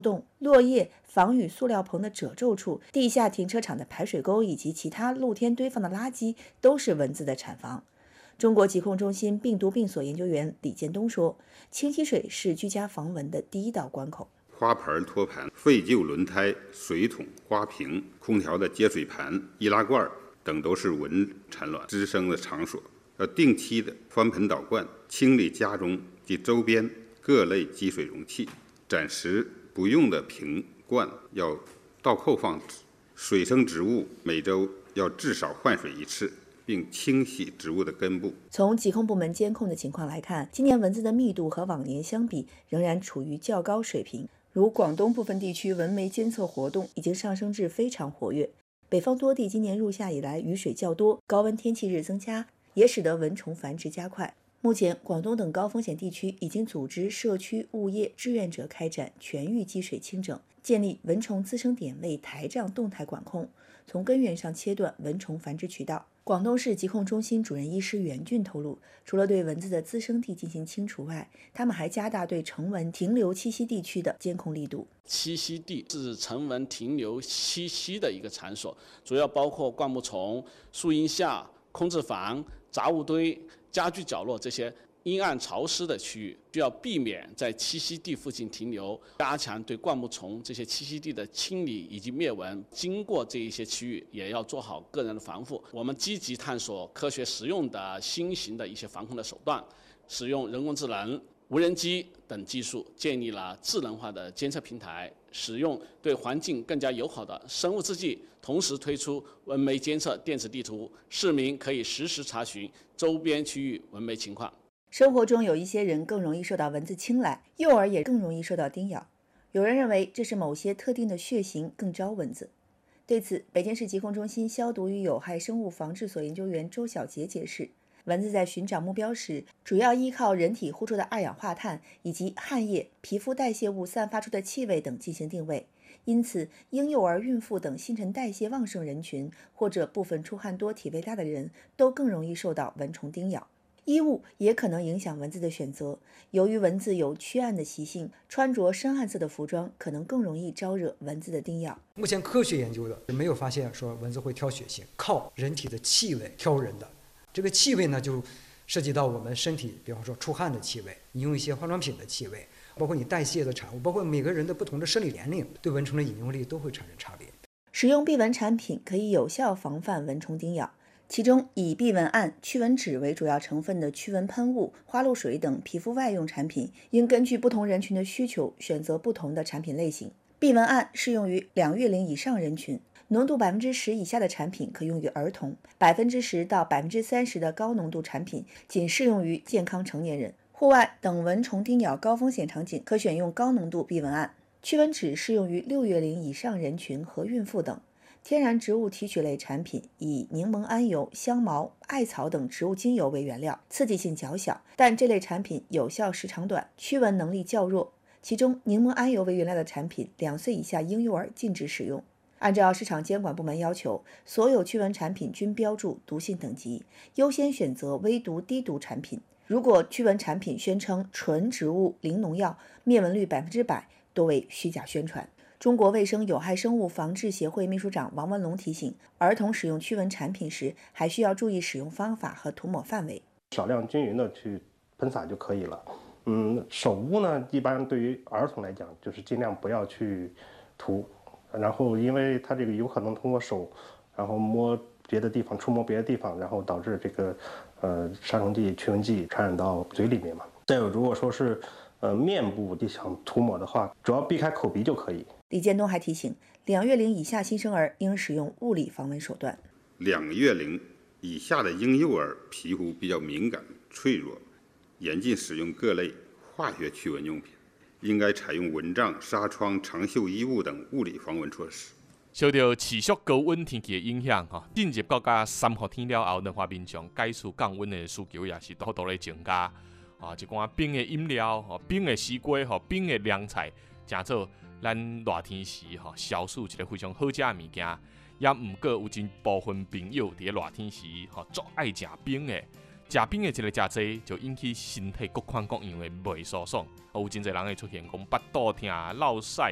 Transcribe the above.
洞、落叶、防雨塑料棚的褶皱处、地下停车场的排水沟以及其他露天堆放的垃圾都是蚊子的产房。中国疾控中心病毒病所研究员李建东说，清洗水是居家防蚊的第一道关口。 花盆、托盘、废旧轮胎、水桶、花瓶、空调的接水盘、易拉罐等都是蚊产卵滋生的场所。要定期的翻盆倒罐，清理家中及周边各类积水容器。暂时不用的瓶罐要倒扣放置。水生植物每周要至少换水1次。并清洗植物的根部。 从疾控部门监控的情况来看，今年蚊子的密度和往年相比仍然处于较高水平。如广东部分地区蚊媒监测活动已经上升至非常活跃。北方多地今年入夏以来雨水较多，高温天气日增加，也使得蚊虫繁殖加快。目前，广东等高风险地区已经组织社区、物业志愿者开展全域积水清整，建立蚊虫滋生点位台账动态管控，从根源上切断蚊虫繁殖渠道。广东市疾控中心主任医师袁俊透露，除了对蚊子的滋生地进行清除外，他们还加大对成蚊停留栖息地区的监控力度。 栖息地是成蚊停留栖息的一个场所，主要包括灌木丛、树荫下、空置房、杂物堆、家具角落这些阴暗潮湿的区域，需要避免在栖息地附近停留，加强对灌木丛这些栖息地的清理以及灭蚊。经过这一些区域，也要做好个人的防护。我们积极探索科学实用的新型的一些防控的手段，使用人工智能、无人机等技术，建立了智能化的监测平台，使用对环境更加友好的生物制剂，同时推出蚊媒监测电子地图，市民可以实时查询周边区域蚊媒情况。 生活中有一些人更容易受到蚊子青睐，幼儿也更容易受到叮咬。有人认为这是某些特定的血型更招蚊子。对此，北京市疾控中心消毒与有害生物防治所研究员周小杰解释，蚊子在寻找目标时，主要依靠人体呼出的二氧化碳以及汗液、皮肤代谢物散发出的气味等进行定位。因此，婴幼儿、孕妇等新陈代谢旺盛人群，或者部分出汗多、体味大的人，都更容易受到蚊虫叮咬。衣物也可能影响蚊子的选择，由于蚊子有趋暗的习性，穿着深暗色的服装可能更容易招惹蚊子的叮咬。 目前科学研究的没有发现说蚊子会挑血型，靠人体的气味挑人的。这个气味呢，就涉及到我们身体，比方说出汗的气味，你用一些化妆品的气味，包括你代谢的产物，包括每个人的不同的生理年龄，对蚊虫的引诱力都会产生差别。 使用避蚊产品可以有效防范蚊虫叮咬。其中以避蚊胺、驱蚊酯为主要成分的驱蚊喷雾、花露水等皮肤外用产品，应根据不同人群的需求选择不同的产品类型。避蚊胺适用于2月龄以上人群，浓度10%以下的产品可用于儿童，10%到30%的高浓度产品仅适用于健康成年人。户外等蚊虫叮咬高风险场景可选用高浓度避蚊胺。驱蚊酯适用于6月龄以上人群和孕妇等。天然植物提取类产品以柠檬桉油、香茅、艾草等植物精油为原料，刺激性较小，但这类产品有效时长短，驱蚊能力较弱。其中，柠檬桉油为原料的产品，2岁以下婴幼儿禁止使用。按照市场监管部门要求，所有驱蚊产品均标注毒性等级，优先选择微毒、低毒产品。如果驱蚊产品宣称纯植物零农药，灭蚊率100%，多为虚假宣传。中国卫生有害生物防治协会秘书长王文龙提醒，儿童使用驱蚊产品时，还需要注意使用方法和涂抹范围， 少量均匀的去喷洒就可以了。手污呢，一般对于儿童来讲，就是尽量不要去涂，然后因为它这个有可能通过手，然后摸别的地方，触摸别的地方，然后导致这个杀虫剂、驱蚊剂传染到嘴里面嘛。再有，如果说是面部你想涂抹的话，主要避开口鼻就可以。 李建东还提醒，2月龄以下新生儿应使用物理防蚊手段。 2月龄以下的婴幼儿皮肤比较敏感脆弱，严禁使用各类化学驱蚊用品，应该采用蚊帐、纱窗、长袖衣物等物理防蚊措施。 受到持续高温天气的影响，进入到加3号天了后，呢，华民众解除降温的需求也是大大的增加。一罐冰的饮料、冰的西瓜、冰的凉菜，正做咱热天时消暑一个非常好食的物件。也毋过有真部分朋友伫热天时足爱食冰的，食冰的一个食济，就引起身体各款各样的袂舒爽。有真侪人会出现讲腹肚痛、落屎。